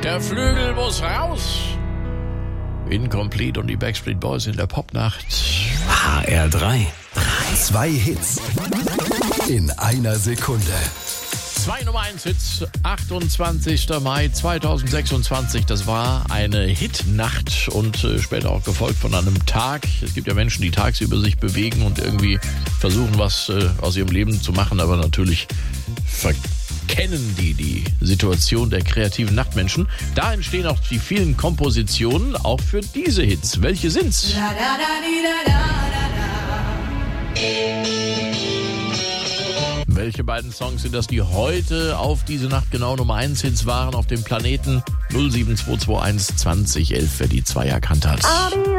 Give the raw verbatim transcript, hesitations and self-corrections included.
Der Flügel muss raus. Incomplete und die Backstreet Boys in der Popnacht. H R drei. Zwei Hits in einer Sekunde. Zwei Nummer eins Hits, achtundzwanzigster Mai zweitausendsechsundzwanzig. Das war eine Hitnacht und äh, später auch gefolgt von einem Tag. Es gibt ja Menschen, die tagsüber sich bewegen und irgendwie versuchen, was äh, aus ihrem Leben zu machen, aber natürlich verkennen die die Situation der kreativen Nachtmenschen. Da entstehen auch die vielen Kompositionen, auch für diese Hits. Welche sind's? Da, da, da, di, da, da, da, da. Welche beiden Songs sind das, die heute auf diese Nacht genau Nummer eins Hits waren auf dem Planeten? null sieben zwei zwei eins zwanzig elf, wer die zwei erkannt hat.